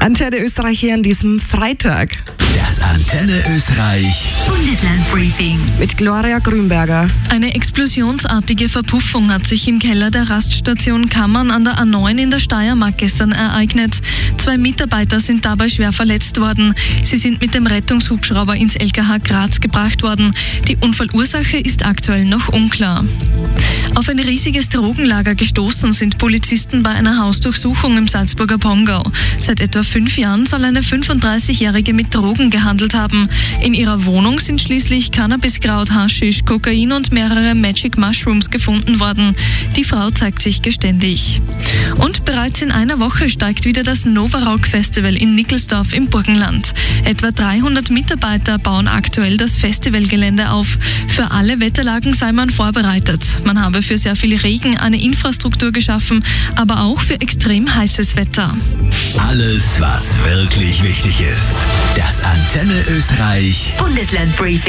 Antenne Österreich hier an diesem Freitag. Das Antenne Österreich Bundeslandbriefing Mit Gloria Grünberger. Eine explosionsartige Verpuffung hat sich im Keller der Raststation Kammern an der A9 in der Steiermark gestern ereignet. 2 Mitarbeiter sind dabei schwer verletzt worden. Sie sind mit dem Rettungshubschrauber ins LKH Graz gebracht worden. Die Unfallursache ist aktuell noch unklar. Auf ein riesiges Drogenlager gestoßen sind Polizisten bei einer Hausdurchsuchung im Salzburger Pongau. Seit etwa 5 Jahren soll eine 35-Jährige mit Drogen gehandelt haben. In ihrer Wohnung sind schließlich Cannabiskraut, Haschisch, Kokain und mehrere Magic Mushrooms gefunden worden. Die Frau zeigt sich geständig. Und bereits in einer Woche steigt wieder das Nova Rock Festival in Nickelsdorf im Burgenland. Etwa 300 Mitarbeiter bauen aktuell das Festivalgelände auf. Für alle Wetterlagen sei man vorbereitet. Man habe für sehr viel Regen eine Infrastruktur geschaffen, aber auch für extrem heißes Wetter. Alles, was wirklich wichtig ist. Das Antenne Österreich Bundeslandbriefing.